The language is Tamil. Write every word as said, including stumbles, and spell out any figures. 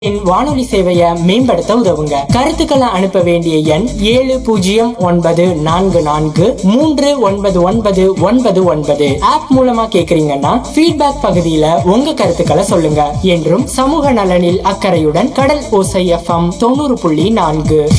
வானொலி சேவையை மேம்படுத்த உதவுங்க. கருத்துக்களை அனுப்ப வேண்டிய எண் ஏழு பூஜ்ஜியம் ஒன்பது நான்கு நான்கு மூன்று ஒன்பது ஒன்பது ஒன்பது ஒன்பது. ஆப் மூலமா கேக்குறீங்கன்னா ஃபீட்பேக் பகுதியில உங்க கருத்துக்களை சொல்லுங்க. என்றும் சமூக நலனில் அக்கறையுடன் கடல் ஓசை எஃப்எம் தொண்ணூறு புள்ளி நான்கு.